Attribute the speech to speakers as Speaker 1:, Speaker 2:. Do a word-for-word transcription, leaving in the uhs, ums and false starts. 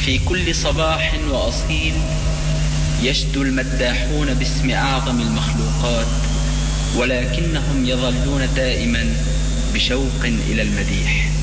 Speaker 1: في كل صباح وأصيل يشدو المداحون باسم أعظم المخلوقات، ولكنهم يظلون دائما بشوق إلى المديح.